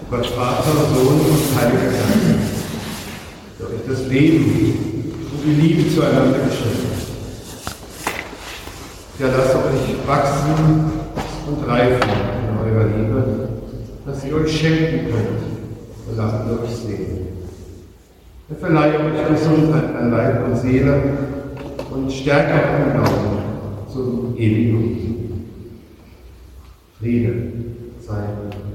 Gott Vater, Sohn und Heiliger Geist. Durch das Leben und die Liebe zueinander geschenkt. Ja, lasst euch wachsen und reifen in eurer Liebe, dass ihr euch schenken könnt und lasst euch sehen. Er verleihe euch Gesundheit an Leib und Seele und stärke euren Glauben zum ewigen Friede sei